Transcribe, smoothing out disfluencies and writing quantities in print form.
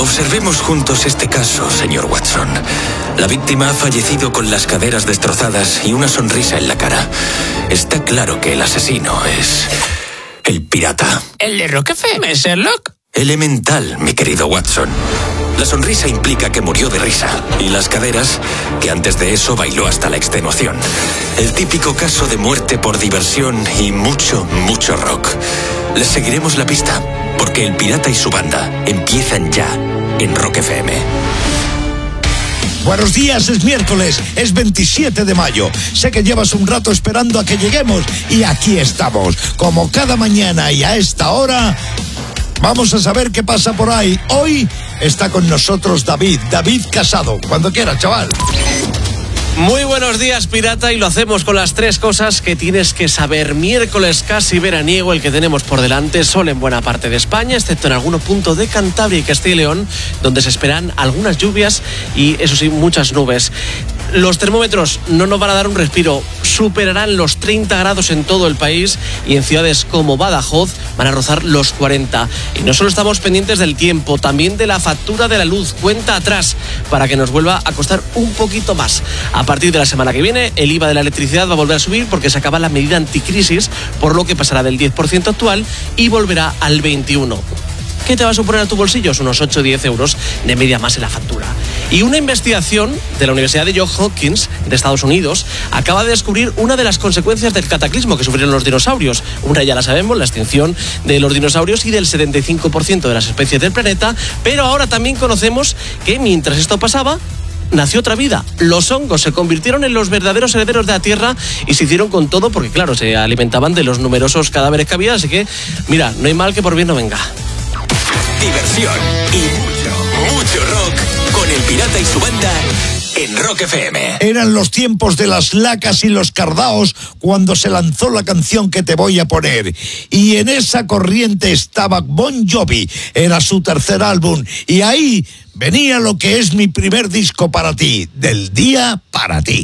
Observemos juntos este caso, señor Watson. La víctima ha fallecido con las caderas destrozadas y una sonrisa en la cara. Está claro que el asesino es el pirata. ¿El de Rock FM, Sherlock? Elemental, mi querido Watson. La sonrisa implica que murió de risa, y las caderas, que antes de eso bailó hasta la extenuación. El típico caso de muerte por diversión y mucho, mucho rock. Les seguiremos la pista, porque el pirata y su banda empiezan ya en Rock FM. Buenos días, es miércoles, es 27 de mayo. Sé que llevas un rato esperando a que lleguemos, y aquí estamos, como cada mañana y a esta hora. Vamos a saber qué pasa por ahí. Hoy está con nosotros David Casado. Cuando quieras, chaval. Muy buenos días, pirata, y lo hacemos con las 3 cosas que tienes que saber. Miércoles casi veraniego el que tenemos por delante, sol en buena parte de España, excepto en algunos puntos de Cantabria y Castilla y León, donde se esperan algunas lluvias y, eso sí, muchas nubes. Los termómetros no nos van a dar un respiro, superarán los 30 grados en todo el país y en ciudades como Badajoz van a rozar los 40. Y no solo estamos pendientes del tiempo, también de la factura de la luz, cuenta atrás, para que nos vuelva a costar un poquito más. A partir de la semana que viene, el IVA de la electricidad va a volver a subir porque se acaba la medida anticrisis, por lo que pasará del 10% actual y volverá al 21%. ¿Qué te va a suponer a tu bolsillo? Unos 8 o 10 euros de media más en la factura. Y una investigación de la Universidad de Johns Hopkins de Estados Unidos acaba de descubrir una de las consecuencias del cataclismo que sufrieron los dinosaurios. Una ya la sabemos, la extinción de los dinosaurios y del 75% de las especies del planeta, pero ahora también conocemos que mientras esto pasaba, nació otra vida. Los hongos se convirtieron en los verdaderos herederos de la Tierra y se hicieron con todo porque, claro, se alimentaban de los numerosos cadáveres que había, así que, mira, no hay mal que por bien no venga. Diversión y mucho rock con el pirata y su banda en Rock FM. Eran los tiempos de las lacas y los cardaos cuando se lanzó la canción que te voy a poner. Y en esa corriente estaba Bon Jovi. Era su tercer álbum. Y ahí venía lo que es mi primer disco para ti. Del día para ti.